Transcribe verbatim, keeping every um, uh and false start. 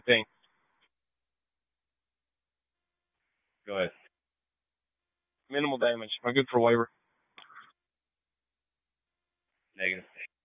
think? Go ahead. Minimal damage. Not good for waiver. Negative.